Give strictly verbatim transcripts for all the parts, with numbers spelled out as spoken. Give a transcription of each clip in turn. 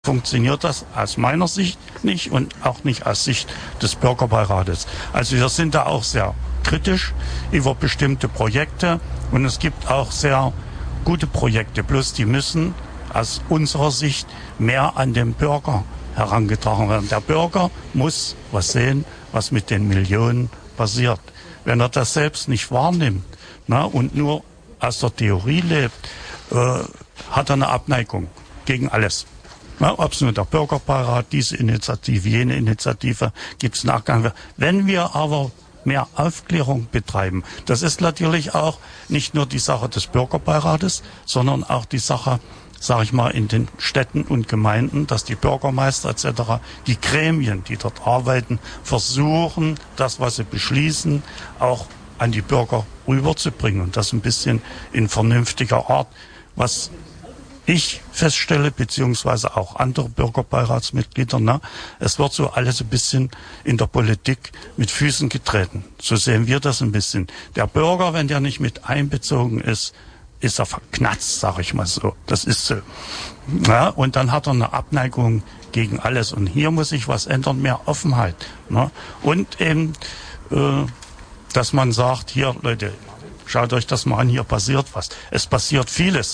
funktioniert das aus meiner Sicht nicht und auch nicht aus Sicht des Bürgerbeirates. Also wir sind da auch sehr kritisch über bestimmte Projekte und es gibt auch sehr gute Projekte, bloß die müssen aus unserer Sicht mehr an den Bürger herangetragen werden. Der Bürger muss was sehen, was mit den Millionen passiert. Wenn er das selbst nicht wahrnimmt, na, und nur aus der Theorie lebt, äh, hat er eine Abneigung gegen alles. Ob es nur der Bürgerbeirat, diese Initiative, jene Initiative, gibt es Nachgang. Wenn wir aber mehr Aufklärung betreiben, das ist natürlich auch nicht nur die Sache des Bürgerbeirates, sondern auch die Sache, sage ich mal, in den Städten und Gemeinden, dass die Bürgermeister et cetera, die Gremien, die dort arbeiten, versuchen, das, was sie beschließen, auch an die Bürger rüberzubringen und das ein bisschen in vernünftiger Art, was ich feststelle, beziehungsweise auch andere Bürgerbeiratsmitglieder, ne, es wird so alles ein bisschen in der Politik mit Füßen getreten. So sehen wir das ein bisschen. Der Bürger, wenn der nicht mit einbezogen ist, ist er verknatzt, sage ich mal so. Das ist so. Ja, und dann hat er eine Abneigung gegen alles. Und hier muss sich was ändern, mehr Offenheit. Ne? Und eben, äh, dass man sagt, hier, Leute, schaut euch das mal an, hier passiert was. Es passiert vieles.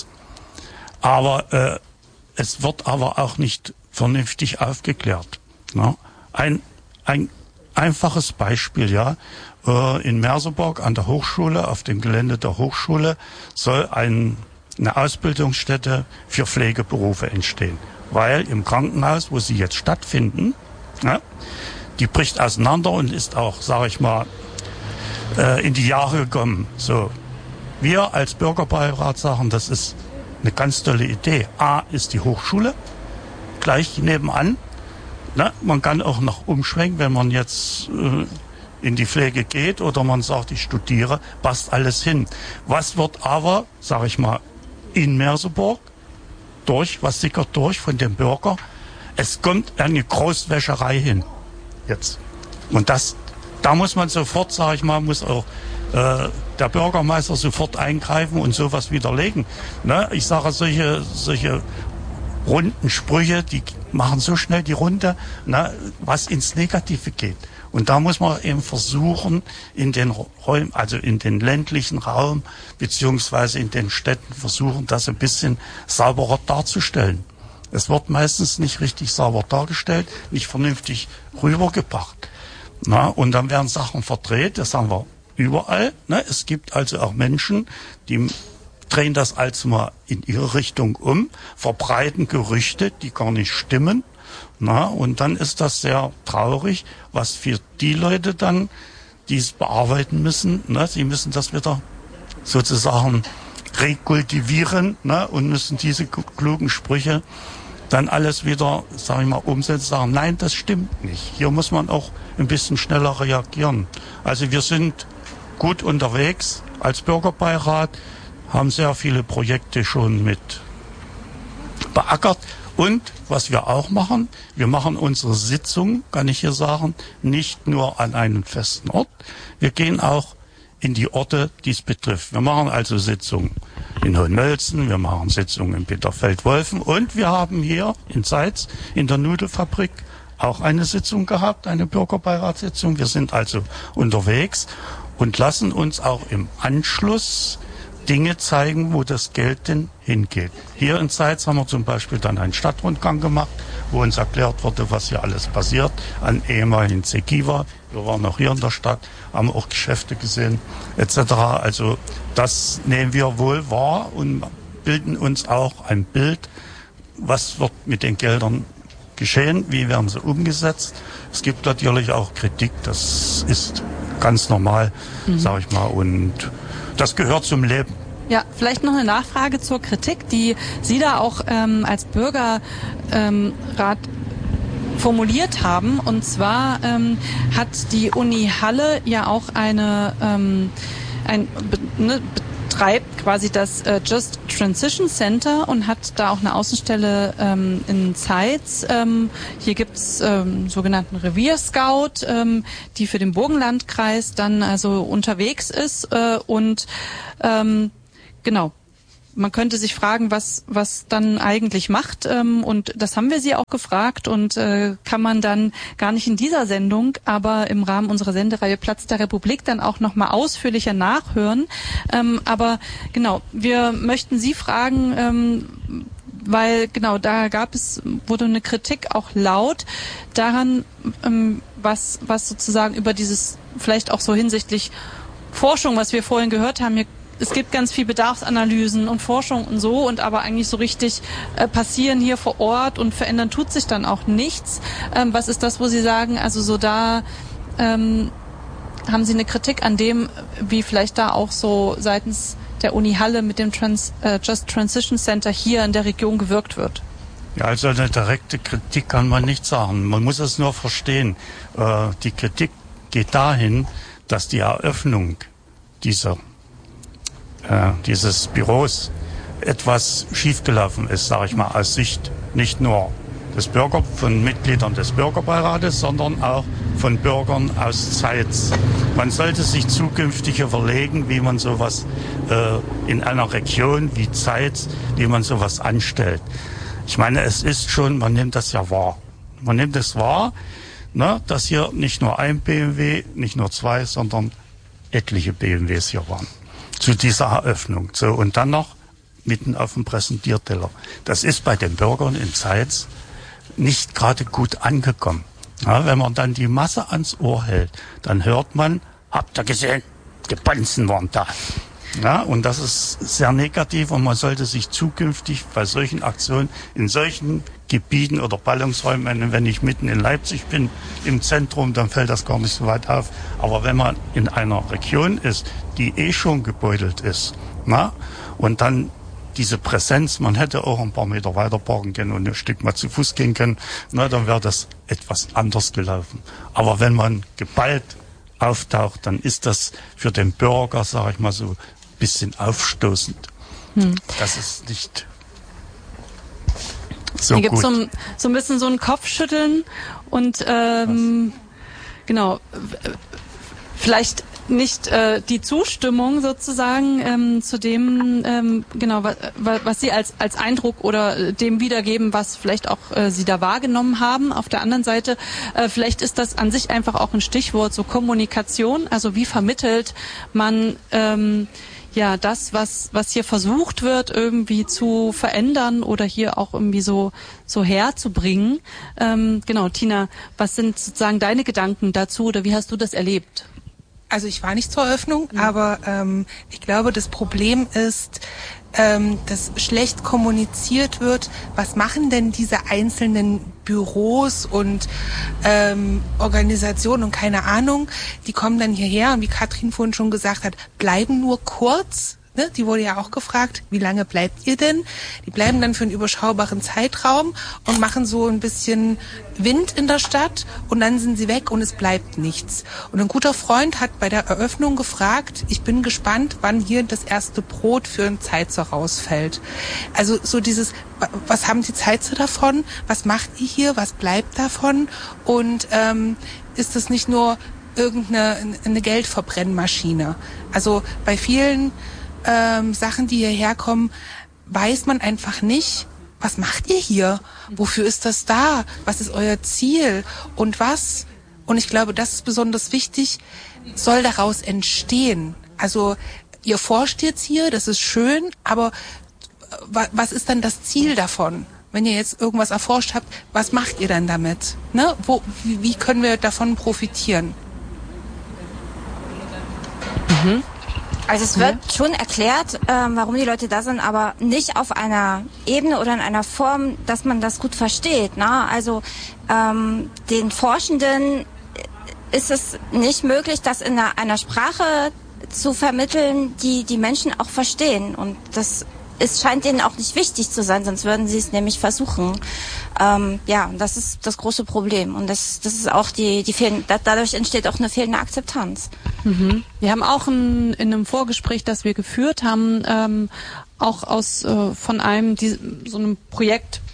Aber äh, es wird aber auch nicht vernünftig aufgeklärt. Ne? Ein, ein einfaches Beispiel, ja. Äh, in Merseburg an der Hochschule, auf dem Gelände der Hochschule, soll ein, eine Ausbildungsstätte für Pflegeberufe entstehen. Weil im Krankenhaus, wo sie jetzt stattfinden, ja, die bricht auseinander und ist auch, sage ich mal, äh, in die Jahre gekommen. So, wir als Bürgerbeirat sagen, das ist eine ganz tolle Idee. A ist die Hochschule, gleich nebenan. Na, man kann auch noch umschwenken, wenn man jetzt äh, in die Pflege geht oder man sagt, ich studiere, passt alles hin. Was wird aber, sage ich mal, in Merseburg durch, was sickert durch von dem Bürger? Es kommt eine Großwäscherei hin. Jetzt. Und das, da muss man sofort, sage ich mal, muss auch äh, der Bürgermeister sofort eingreifen und sowas widerlegen. Ne? Ich sage, solche, solche runden Sprüche, die machen so schnell die Runde, ne, was ins Negative geht. Und da muss man eben versuchen, in den Räumen, also in den ländlichen Raum, beziehungsweise in den Städten versuchen, das ein bisschen sauberer darzustellen. Es wird meistens nicht richtig sauber dargestellt, nicht vernünftig rübergebracht. Na, und dann werden Sachen verdreht, das haben wir überall. Ne? Es gibt also auch Menschen, die drehen das also mal in ihre Richtung um, verbreiten Gerüchte, die gar nicht stimmen. Na? Und dann ist das sehr traurig, was für die Leute dann, die es bearbeiten müssen, ne? Sie müssen das wieder sozusagen rekultivieren, ne? Und müssen diese klugen Sprüche dann alles wieder, sage ich mal, umsetzen, sagen, nein, das stimmt nicht. Hier muss man auch ein bisschen schneller reagieren. Also wir sind gut unterwegs als Bürgerbeirat, haben sehr viele Projekte schon mit beackert. Und was wir auch machen, wir machen unsere Sitzung, kann ich hier sagen, nicht nur an einem festen Ort. Wir gehen auch in die Orte, die es betrifft. Wir machen also Sitzungen in Hohenmölzen, wir machen Sitzungen in Bitterfeld-Wolfen und wir haben hier in Zeitz in der Nudelfabrik auch eine Sitzung gehabt, eine Bürgerbeiratssitzung. Wir sind also unterwegs und lassen uns auch im Anschluss Dinge zeigen, wo das Geld denn hingeht. Hier in Zeitz haben wir zum Beispiel dann einen Stadtrundgang gemacht, wo uns erklärt wurde, was hier alles passiert, an ehemaligen Zegiva. Wir waren auch hier in der Stadt, haben auch Geschäfte gesehen, et cetera. Also das nehmen wir wohl wahr und bilden uns auch ein Bild, was wird mit den Geldern geschehen, wie werden sie umgesetzt. Es gibt natürlich auch Kritik, das ist ganz normal, mhm. sage ich mal, und das gehört zum Leben. Ja, vielleicht noch eine Nachfrage zur Kritik, die Sie da auch ähm, als Bürgerrat ähm, formuliert haben. Und zwar ähm, hat die Uni Halle ja auch eine ähm, ein ne, betreibt quasi das äh, Just Transition Center und hat da auch eine Außenstelle ähm, in Zeitz. Ähm, hier gibt's ähm, sogenannten Revierscout, ähm, die für den Burgenlandkreis dann also unterwegs ist äh, und ähm, genau. man könnte sich fragen, was was dann eigentlich macht, ähm, und das haben wir sie auch gefragt und äh, kann man dann gar nicht in dieser Sendung, aber im Rahmen unserer Sendereihe Platz der Republik dann auch noch mal ausführlicher nachhören. Ähm, aber genau, wir möchten Sie fragen, ähm, weil genau da gab es, wurde eine Kritik auch laut daran, ähm, was was sozusagen über dieses, vielleicht auch so hinsichtlich Forschung, was wir vorhin gehört haben, hier, es gibt ganz viel Bedarfsanalysen und Forschung und so, und aber eigentlich so richtig äh, passieren hier vor Ort und verändern tut sich dann auch nichts. Ähm, was ist das, wo Sie sagen, also so da ähm, haben Sie eine Kritik an dem, wie vielleicht da auch so seitens der Uni Halle mit dem Trans, äh, Just Transition Center hier in der Region gewirkt wird? Ja, also eine direkte Kritik kann man nicht sagen. Man muss es nur verstehen. Äh, die Kritik geht dahin, dass die Eröffnung dieser Äh, dieses Büros etwas schiefgelaufen ist, sage ich mal, aus Sicht nicht nur des Bürger, von Mitgliedern des Bürgerbeirates, sondern auch von Bürgern aus Zeitz. Man sollte sich zukünftig überlegen, wie man sowas äh, in einer Region wie Zeitz, wie man sowas anstellt. Ich meine, es ist schon, man nimmt das ja wahr. Man nimmt es wahr, ne, dass hier nicht nur ein B M W, nicht nur zwei, sondern etliche B M Ws hier waren. Zu dieser Eröffnung. So, und dann noch mitten auf dem Präsentierteller. Das ist bei den Bürgern in Zeitz nicht gerade gut angekommen. Ja, wenn man dann die Masse ans Ohr hält, dann hört man, habt ihr gesehen, die Bonzen waren da. Ja, und das ist sehr negativ, und man sollte sich zukünftig bei solchen Aktionen in solchen Gebieten oder Ballungsräumen, wenn ich mitten in Leipzig bin, im Zentrum, dann fällt das gar nicht so weit auf. Aber wenn man in einer Region ist, die eh schon gebeutelt ist, na, und dann diese Präsenz, man hätte auch ein paar Meter weiter parken können und ein Stück mal zu Fuß gehen können, na, dann wäre das etwas anders gelaufen. Aber wenn man geballt auftaucht, dann ist das für den Bürger, sage ich mal so, ein bisschen aufstoßend. Hm. Das ist nicht so Hier gut. Hier gibt es so, so ein bisschen so ein Kopfschütteln und ähm, genau, vielleicht nicht äh, die Zustimmung sozusagen ähm, zu dem, ähm, genau, was, was Sie als als Eindruck oder dem wiedergeben, was vielleicht auch äh, Sie da wahrgenommen haben. Auf der anderen Seite, äh, vielleicht ist das an sich einfach auch ein Stichwort, so Kommunikation. Also wie vermittelt man ähm, ja das, was was hier versucht wird, irgendwie zu verändern oder hier auch irgendwie so so herzubringen. Ähm, genau, Tina, was sind sozusagen deine Gedanken dazu oder wie hast du das erlebt? Also ich war nicht zur Eröffnung, mhm. aber ähm, ich glaube, das Problem ist, ähm, dass schlecht kommuniziert wird, was machen denn diese einzelnen Büros und ähm, Organisationen und keine Ahnung, die kommen dann hierher und wie Katrin vorhin schon gesagt hat, bleiben nur kurz. Ne? Die wurde ja auch gefragt, wie lange bleibt ihr denn? Die bleiben dann für einen überschaubaren Zeitraum und machen so ein bisschen Wind in der Stadt und dann sind sie weg und es bleibt nichts. Und ein guter Freund hat bei der Eröffnung gefragt, ich bin gespannt, wann hier das erste Brot für ein Zeitzer rausfällt. Also so dieses, was haben die Zeitzer davon? Was macht ihr hier? Was bleibt davon? Und ähm, ist das nicht nur irgendeine eine Geldverbrennmaschine? Also bei vielen Ähm, Sachen, die hierher kommen, weiß man einfach nicht, was macht ihr hier? Wofür ist das da? Was ist euer Ziel? Und was? Und ich glaube, das ist besonders wichtig, soll daraus entstehen. Also ihr forscht jetzt hier, das ist schön, aber was ist dann das Ziel davon? Wenn ihr jetzt irgendwas erforscht habt, was macht ihr dann damit? Ne? Wo, wie, wie können wir davon profitieren? Mhm. Also es wird ja. schon erklärt, ähm, warum die Leute da sind, aber nicht auf einer Ebene oder in einer Form, dass man das gut versteht. Ne? Also ähm, den Forschenden ist es nicht möglich, das in einer, einer Sprache zu vermitteln, die die Menschen auch verstehen. Und das es scheint ihnen auch nicht wichtig zu sein, sonst würden sie es nämlich versuchen. Ähm, ja, das ist das große Problem. Und das, das ist auch die, die fehlen, dadurch entsteht auch eine fehlende Akzeptanz. Mhm. Wir haben auch in, in einem Vorgespräch, das wir geführt haben, ähm, auch aus äh, von einem die, so einem Projekt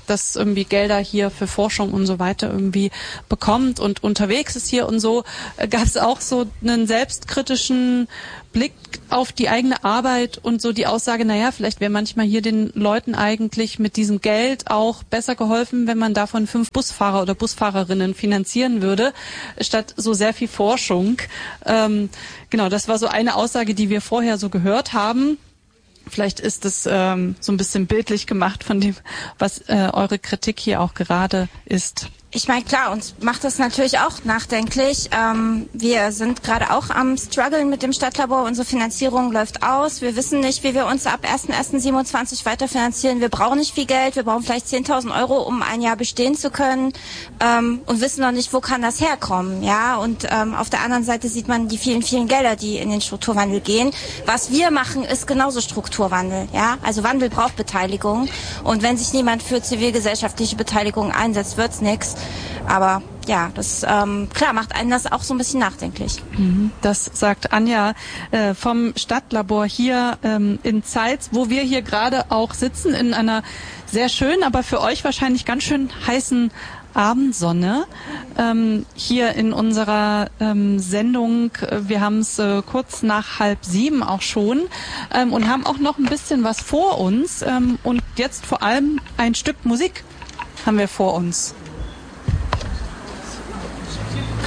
das irgendwie Gelder hier für Forschung und so weiter irgendwie bekommt und unterwegs ist hier und so, äh, gab es auch so einen selbstkritischen Blick auf die eigene Arbeit und so die Aussage, naja, vielleicht wäre manchmal hier den Leuten eigentlich mit diesem Geld auch besser geholfen, wenn man davon fünf Busfahrer oder Busfahrerinnen finanzieren würde, statt so sehr viel Forschung. Ähm, genau, das war so eine Aussage, die wir vorher so gehört haben. Vielleicht ist es ähm, so ein bisschen bildlich gemacht von dem, was äh, eure Kritik hier auch gerade ist. Ich meine, klar, uns macht das natürlich auch nachdenklich. Ähm, wir sind gerade auch am struggeln mit dem Stadtlabor. Unsere Finanzierung läuft aus. Wir wissen nicht, wie wir uns ab erster erster siebenundzwanzig weiterfinanzieren. Wir brauchen nicht viel Geld. Wir brauchen vielleicht zehntausend Euro, um ein Jahr bestehen zu können. Ähm, und wissen noch nicht, wo kann das herkommen. Ja, und ähm, auf der anderen Seite sieht man die vielen, vielen Gelder, die in den Strukturwandel gehen. Was wir machen, ist genauso Strukturwandel. Ja, also Wandel braucht Beteiligung. Und wenn sich niemand für zivilgesellschaftliche Beteiligung einsetzt, wird's nichts. Aber ja, das ähm, klar macht einen das auch so ein bisschen nachdenklich. Das sagt Anja äh, vom Stadtlabor hier ähm, in Zeitz, wo wir hier gerade auch sitzen in einer sehr schönen, aber für euch wahrscheinlich ganz schön heißen Abendsonne. Ähm, hier in unserer ähm, Sendung, wir haben es äh, kurz nach halb sieben auch schon ähm, und haben auch noch ein bisschen was vor uns ähm, und jetzt vor allem ein Stück Musik haben wir vor uns.